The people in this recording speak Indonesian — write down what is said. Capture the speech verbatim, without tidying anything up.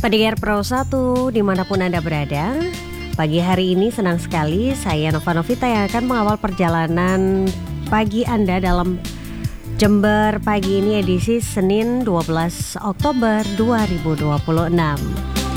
Pendengar Pro satu dimanapun Anda berada, pagi hari ini senang sekali saya Nova Novita yang akan mengawal perjalanan pagi Anda dalam Jember Pagi ini edisi Senin dua belas Oktober dua ribu dua puluh enam.